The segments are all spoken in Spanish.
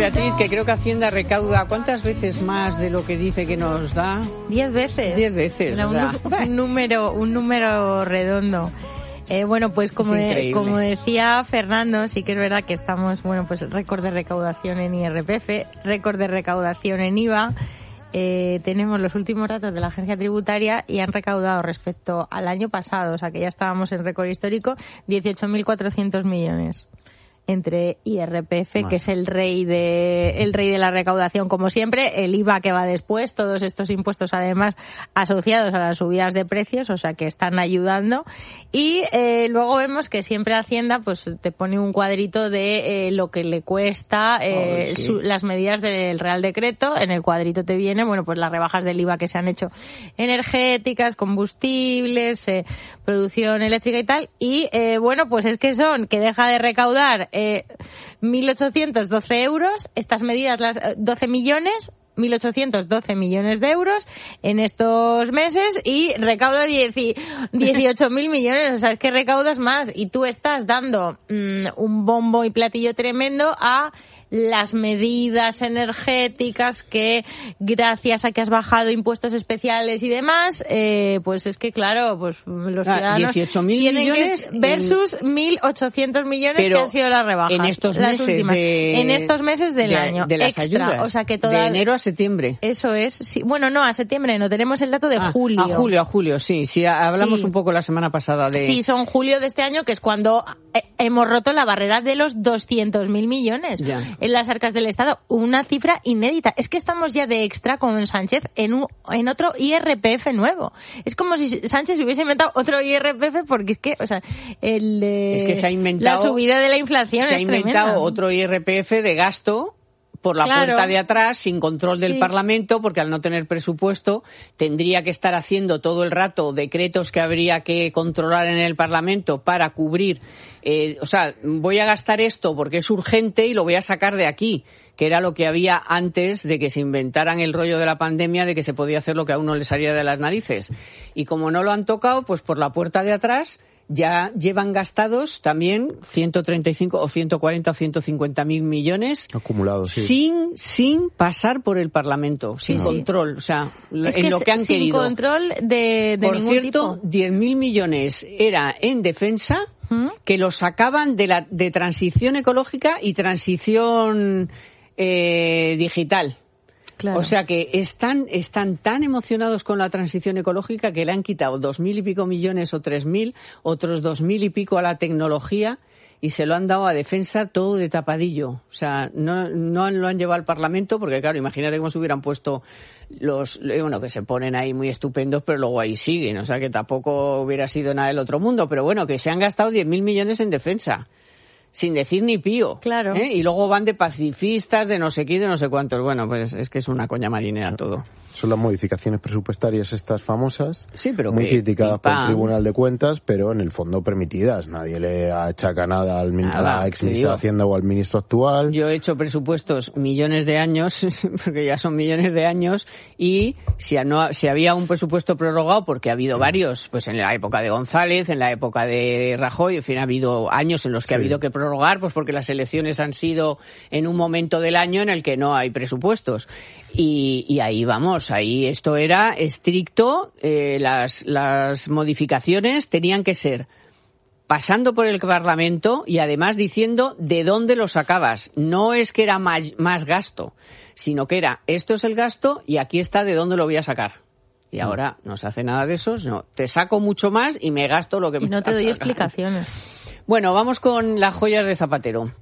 Beatriz, que creo que Hacienda recauda ¿cuántas veces más de lo que dice que nos da? 10 veces. 10 veces. Era un número redondo. Bueno, pues como decía Fernando, sí que es verdad que estamos, bueno, pues récord de recaudación en IRPF, récord de recaudación en IVA. Tenemos los últimos datos de la agencia tributaria y han recaudado respecto al año pasado, o sea que ya estábamos en récord histórico, 18.400 millones. Entre IRPF, que es el rey de la recaudación, como siempre, el IVA que va después, todos estos impuestos además asociados a las subidas de precios, o sea que están ayudando. Y luego vemos que siempre Hacienda pues te pone un cuadrito de lo que le cuesta las medidas del Real Decreto. En el cuadrito te viene, bueno, pues las rebajas del IVA que se han hecho energéticas, combustibles, producción eléctrica y tal. Y bueno, pues es que deja de recaudar 1.812 euros, estas medidas, las 1.812 millones de euros en estos meses y recauda 18.000 millones, o sea, es que recaudas más y tú estás dando un bombo y platillo tremendo a las medidas energéticas que, gracias a que has bajado impuestos especiales y demás, pues es que, claro, pues los ciudadanos 18.000 millones versus 1.800 millones que han sido las rebajas. En estos meses en estos meses del año. De las extra, ayudas. O sea que de enero a septiembre. Eso es. Sí, bueno, no, a septiembre no. Tenemos el dato de julio. A julio, sí. Sí, hablamos un poco la semana pasada de... Sí, son julio de este año, que es cuando hemos roto la barrera de los 200.000 millones en las arcas del Estado. Una cifra inédita. Es que estamos ya de extra con Sánchez en otro IRPF nuevo. Es como si Sánchez hubiese inventado otro IRPF porque es que, o sea, es que se ha inventado, la subida de la inflación se ha inventado otro IRPF de gasto por la puerta de atrás, sin control del Parlamento, porque al no tener presupuesto tendría que estar haciendo todo el rato decretos que habría que controlar en el Parlamento para cubrir. O sea, voy a gastar esto porque es urgente y lo voy a sacar de aquí, que era lo que había antes de que se inventaran el rollo de la pandemia, de que se podía hacer lo que a uno le salía de las narices. Y como no lo han tocado, pues por la puerta de atrás ya llevan gastados también 135 o 140 o 150.000 millones acumulados, sí. sin pasar por el Parlamento, sin control, o sea, en lo que han querido. Sin control de por ningún cierto, tipo. 10.000 millones era en defensa, que los sacaban de transición ecológica y transición digital. Claro. O sea que están tan emocionados con la transición ecológica que le han quitado 2.000 y pico millones o 3.000, otros 2.000 y pico a la tecnología y se lo han dado a defensa todo de tapadillo. O sea, no lo han llevado al Parlamento porque, claro, imagínate cómo se hubieran puesto que se ponen ahí muy estupendos, pero luego ahí siguen. O sea, que tampoco hubiera sido nada del otro mundo. Pero bueno, que se han gastado 10.000 millones en defensa. Sin decir ni pío. Claro. Y luego van de pacifistas, de no sé qué, de no sé cuántos. Bueno, pues es que es una coña marinera todo. Son las modificaciones presupuestarias estas famosas, sí, pero muy criticadas por el Tribunal de Cuentas, pero en el fondo permitidas. Nadie le achaca nada a la exministra de Hacienda o al ministro actual. Yo he hecho presupuestos millones de años, porque ya son millones de años, y si había un presupuesto prorrogado, porque ha habido varios, pues en la época de González, en la época de Rajoy, en fin, ha habido años en los que ha habido que prorrogar, pues porque las elecciones han sido en un momento del año en el que no hay presupuestos. Y ahí vamos, ahí esto era estricto, las modificaciones tenían que ser pasando por el Parlamento y además diciendo de dónde lo sacabas. No es que era más gasto, sino que era esto es el gasto y aquí está de dónde lo voy a sacar. Y ahora no se hace nada de eso, no, te saco mucho más y me gasto lo que me... Y no te doy explicaciones. Bueno, vamos con las joyas de Zapatero.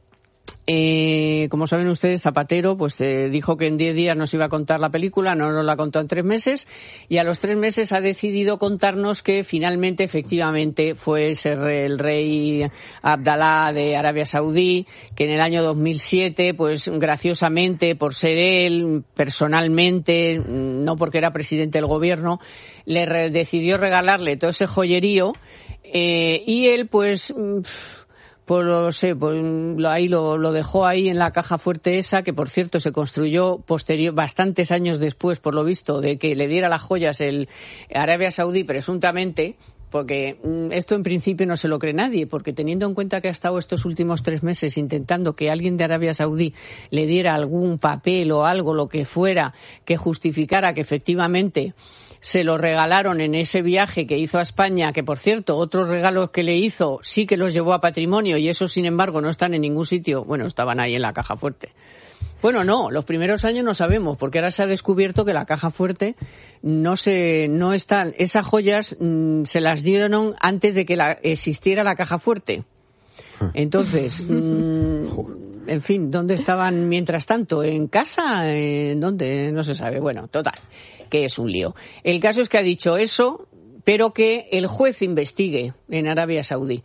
Como saben ustedes, Zapatero pues dijo que en 10 días nos iba a contar la película, no nos la contó en 3 meses y a los 3 meses ha decidido contarnos que finalmente, efectivamente, fue el rey Abdalá de Arabia Saudí, que en el año 2007, pues graciosamente, por ser él personalmente, no porque era presidente del gobierno, decidió regalarle todo ese joyerío y él pues ahí lo dejó ahí en la caja fuerte esa, que por cierto se construyó bastantes años después, por lo visto, de que le diera las joyas el Arabia Saudí presuntamente, porque esto en principio no se lo cree nadie, porque teniendo en cuenta que ha estado estos últimos 3 meses intentando que alguien de Arabia Saudí le diera algún papel o algo, lo que fuera, que justificara que efectivamente se lo regalaron en ese viaje que hizo a España, que por cierto, otros regalos que le hizo sí que los llevó a patrimonio y esos, sin embargo, no están en ningún sitio. Bueno, estaban ahí en la caja fuerte. Bueno, no, los primeros años no sabemos, porque ahora se ha descubierto que la caja fuerte no están. Esas joyas se las dieron antes de que existiera la caja fuerte. Entonces, en fin, ¿dónde estaban mientras tanto? ¿En casa? ¿En dónde? No se sabe. Bueno, total, que es un lío. El caso es que ha dicho eso, pero que el juez investigue en Arabia Saudí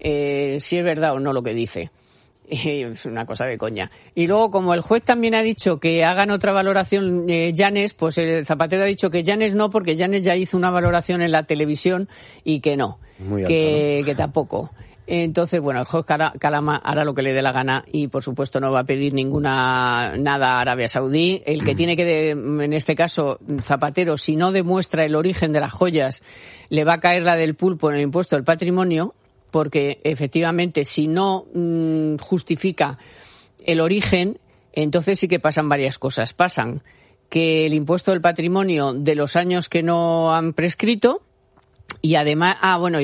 si es verdad o no lo que dice. Es una cosa de coña. Y luego, como el juez también ha dicho que hagan otra valoración Llanes, pues el Zapatero ha dicho que Llanes no, porque Llanes ya hizo una valoración en la televisión y que no, que tampoco. Entonces, bueno, el juez Calama hará lo que le dé la gana y, por supuesto, no va a pedir nada a Arabia Saudí. El que tiene que, en este caso, Zapatero, si no demuestra el origen de las joyas, le va a caer la del pulpo en el impuesto del patrimonio, porque efectivamente si no justifica el origen, entonces sí que pasan varias cosas. Pasan que el impuesto del patrimonio de los años que no han prescrito y además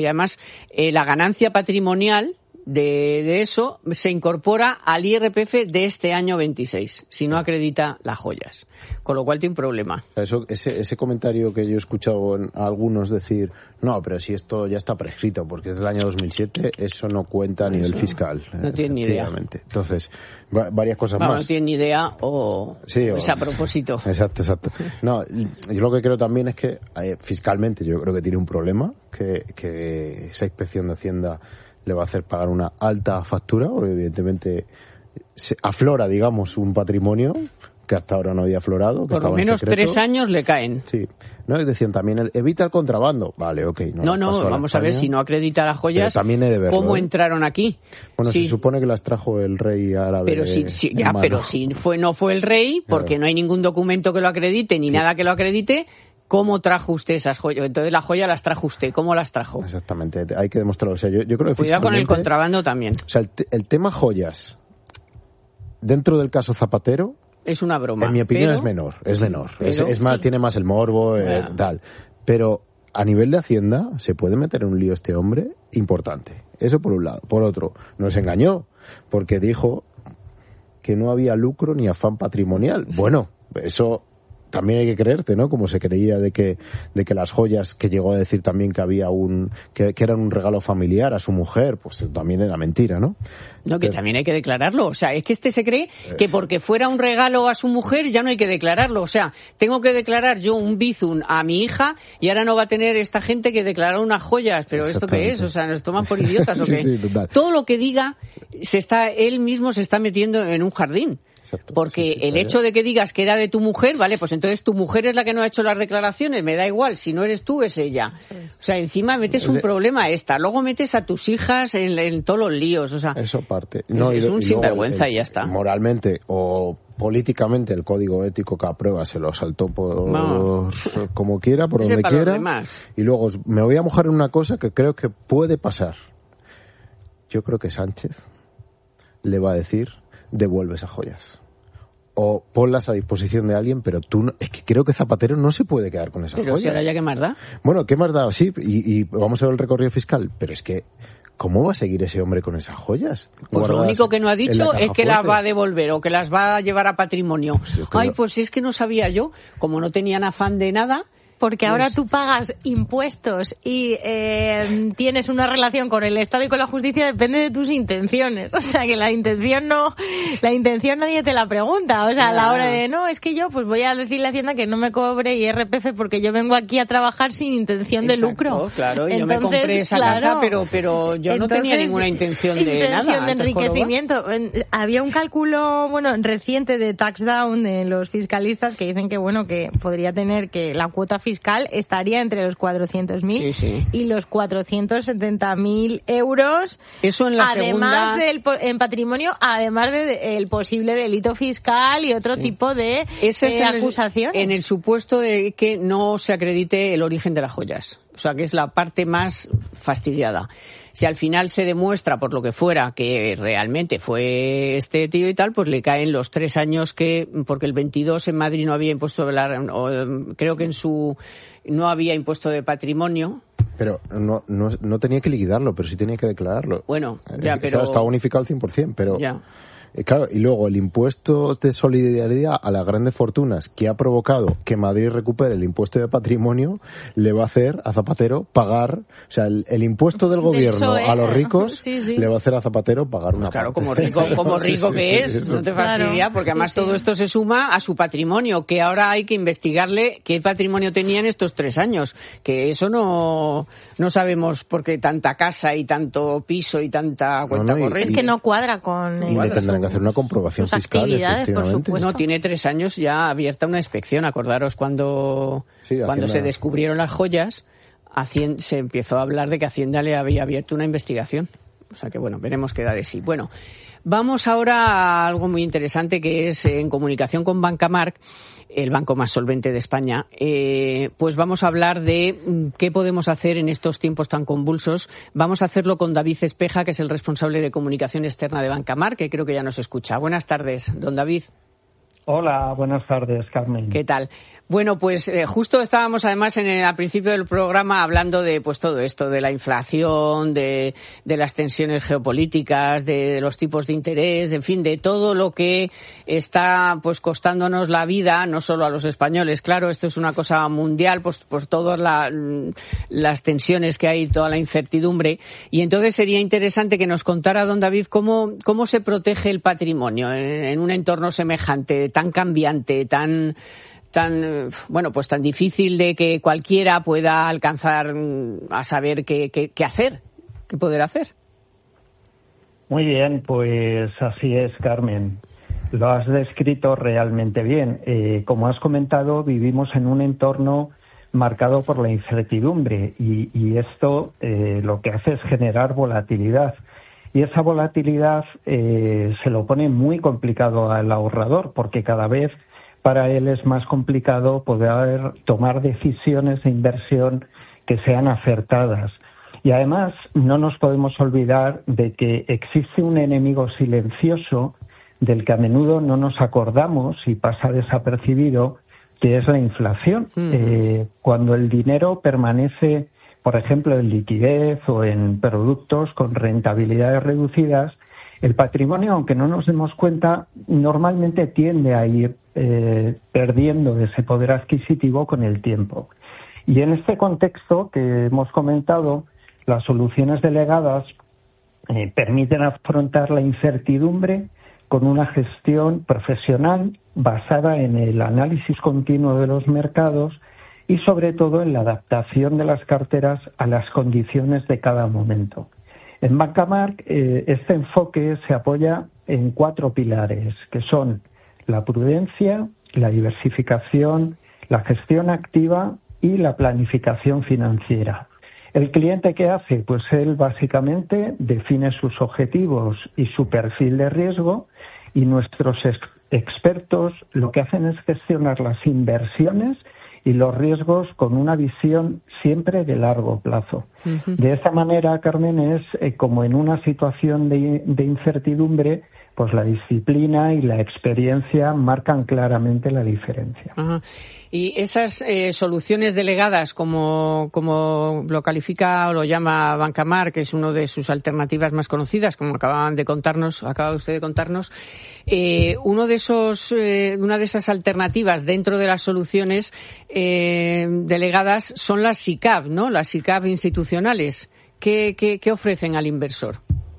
la ganancia patrimonial de eso se incorpora al IRPF de este año 26, si no acredita las joyas. Con lo cual tiene un problema. Ese comentario que yo he escuchado en algunos decir, no, pero si esto ya está prescrito porque es del año 2007, eso no cuenta a nivel fiscal. No tienen ni idea. Entonces, varias cosas más. No tienen ni idea es a propósito. Exacto. No, yo lo que creo también es que fiscalmente yo creo que tiene un problema, que esa inspección de Hacienda le va a hacer pagar una alta factura, porque evidentemente se aflora, digamos, un patrimonio que hasta ahora no había aflorado. Que por lo menos 3 años le caen. Sí. No, decían también, evita el contrabando. Vale, ok. No, vamos a ver, si no acredita las joyas, también he de verlo, ¿cómo entraron aquí? Bueno, se supone que las trajo el rey árabe. Pero si no fue el rey, porque no hay ningún documento que lo acredite, ni nada que lo acredite. ¿Cómo trajo usted esas joyas? Entonces las joyas las trajo usted. ¿Cómo las trajo? Exactamente, hay que demostrarlo. O sea, yo creo que cuidado con el contrabando también. O sea, el tema joyas, dentro del caso Zapatero, es una broma. En mi opinión es menor. Es más, tiene más el morbo, tal. Pero a nivel de Hacienda se puede meter en un lío este hombre importante. Eso por un lado. Por otro, nos engañó porque dijo que no había lucro ni afán patrimonial. Bueno, eso también hay que creerte, ¿no? Como se creía de que las joyas, que llegó a decir también que había que eran un regalo familiar a su mujer, pues también era mentira, ¿no? No, que también hay que declararlo. O sea, es que se cree que porque fuera un regalo a su mujer ya no hay que declararlo. O sea, tengo que declarar yo un bizum a mi hija y ahora no va a tener esta gente que declarar unas joyas. ¿Pero esto qué es? O sea, ¿nos toman por idiotas o qué? Sí, total. Todo lo que diga, él mismo se está metiendo en un jardín. Exacto, porque el hecho de que digas que era de tu mujer, vale, pues entonces tu mujer es la que no ha hecho las declaraciones, me da igual, si no eres tú es ella. O sea, encima metes un problema luego metes a tus hijas en todos los líos, o sea. Eso parte. Es un sinvergüenza y ya está. Moralmente o políticamente el código ético que aprueba se lo saltó como quiera, por donde quiera. Y luego me voy a mojar en una cosa que creo que puede pasar. Yo creo que Sánchez le va a decir: devuelve esas joyas o ponlas a disposición de alguien, pero tú es que creo que Zapatero no se puede quedar con esas joyas. Pero si ahora ya, ¿qué más da? Bueno, ¿qué más da? Sí, y vamos a ver el recorrido fiscal, pero es que ¿cómo va a seguir ese hombre con esas joyas? Pues lo único que no ha dicho es que las va a devolver o que las va a llevar a patrimonio. Pues es que no sabía yo, como no tenían afán de nada. Porque ahora tú pagas impuestos y tienes una relación con el Estado y con la justicia, depende de tus intenciones. O sea, que la intención nadie te la pregunta. O sea, a la hora de, no, es que yo pues voy a decirle a Hacienda que no me cobre IRPF porque yo vengo aquí a trabajar sin intención de lucro. Claro, entonces, yo me compré esa casa, pero yo no tenía ninguna intención de nada. De enriquecimiento. Había un cálculo, reciente de TaxDown de los fiscalistas que dicen que, que podría tener que la cuota fiscal estaría entre los 400.000 y los 470.000 euros. Eso en la además en patrimonio, además del posible delito fiscal y otro tipo de acusación. En el supuesto de que no se acredite el origen de las joyas. O sea, que es la parte más fastidiada. Si al final se demuestra, por lo que fuera, que realmente fue este tío y tal, pues le caen los 3 años porque el 22 en Madrid no había impuesto creo que no había impuesto de patrimonio. Pero no tenía que liquidarlo, pero sí tenía que declararlo. Bueno, ya, pero... Claro, está unificado al 100%, pero... Ya. Claro, y luego el impuesto de solidaridad a las grandes fortunas, que ha provocado que Madrid recupere el impuesto de patrimonio, le va a hacer a Zapatero pagar, o sea, el impuesto del gobierno a los ricos sí. Le va a hacer a Zapatero pagar una parte. Claro, como rico que es, no te fastidia, porque además todo esto se suma a su patrimonio, que ahora hay que investigarle qué patrimonio tenía en estos 3 años, que eso no sabemos por qué tanta casa y tanto piso y tanta cuenta corriente. Es que no cuadra con... Y le tendrán que hacer una comprobación fiscal, efectivamente. No, tiene 3 años ya abierta una inspección. Acordaros cuando se descubrieron las joyas, se empezó a hablar de que Hacienda le había abierto una investigación. O sea que, bueno, veremos qué da de sí. Bueno, vamos ahora a algo muy interesante, que es en comunicación con Bancamark, el banco más solvente de España, pues vamos a hablar de qué podemos hacer en estos tiempos tan convulsos. Vamos a hacerlo con David Espeja, que es el responsable de comunicación externa de Bancamark, que creo que ya nos escucha. Buenas tardes, don David. Hola, buenas tardes, Carmen. ¿Qué tal? Bueno, pues justo estábamos además al principio del programa hablando de pues todo esto, de la inflación, de las tensiones geopolíticas, de los tipos de interés, en fin, de todo lo que está pues costándonos la vida, no solo a los españoles. Claro, esto es una cosa mundial, pues todas las tensiones que hay, toda la incertidumbre. Y entonces sería interesante que nos contara, don David, cómo se protege el patrimonio en un entorno semejante, tan cambiante, tan difícil de que cualquiera pueda alcanzar a saber qué hacer, qué poder hacer. Muy bien, pues así es, Carmen. Lo has descrito realmente bien. Como has comentado, vivimos en un entorno marcado por la incertidumbre y esto lo que hace es generar volatilidad. Y esa volatilidad se lo pone muy complicado al ahorrador, porque cada vez para él es más complicado poder tomar decisiones de inversión que sean acertadas. Y además no nos podemos olvidar de que existe un enemigo silencioso del que a menudo no nos acordamos y pasa desapercibido, que es la inflación. Cuando el dinero permanece, por ejemplo, en liquidez o en productos con rentabilidades reducidas, el patrimonio, aunque no nos demos cuenta, normalmente tiende a ir perdiendo ese poder adquisitivo con el tiempo. Y en este contexto que hemos comentado, las soluciones delegadas permiten afrontar la incertidumbre con una gestión profesional basada en el análisis continuo de los mercados y sobre todo en la adaptación de las carteras a las condiciones de cada momento. En Bancamark este enfoque se apoya en 4 pilares, que son la prudencia, la diversificación, la gestión activa y la planificación financiera. ¿El cliente qué hace? Pues él básicamente define sus objetivos y su perfil de riesgo, y nuestros expertos lo que hacen es gestionar las inversiones y los riesgos con una visión siempre de largo plazo. De esta manera, Carmen, es como en una situación de incertidumbre, pues la disciplina y la experiencia marcan claramente la diferencia. Ajá. Y esas soluciones delegadas, como lo califica o lo llama Bancamark, que es una de sus alternativas más conocidas, como acaba usted de contarnos, una de esas alternativas dentro de las soluciones delegadas son las SICAV, ¿no? Las SICAV institucionales. ¿Qué ofrecen al inversor?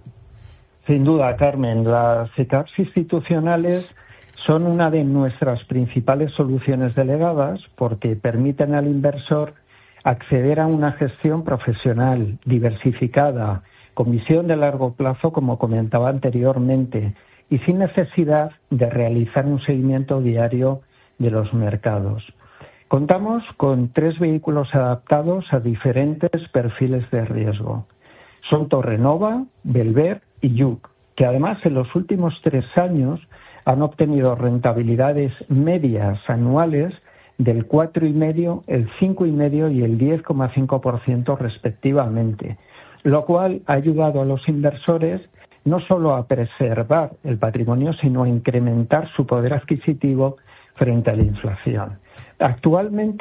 Sin duda, Carmen, las SICAV institucionales son una de nuestras principales soluciones delegadas porque permiten al inversor acceder a una gestión profesional, diversificada, con visión de largo plazo, como comentaba anteriormente, y sin necesidad de realizar un seguimiento diario de los mercados. Contamos con 3 vehículos adaptados a diferentes perfiles de riesgo. Son Torrenova, Belver y Yuc, que además en los últimos 3 años han obtenido rentabilidades medias anuales del 4,5%, el 5,5% y el 10,5% respectivamente, lo cual ha ayudado a los inversores no solo a preservar el patrimonio, sino a incrementar su poder adquisitivo frente a la inflación. Actualmente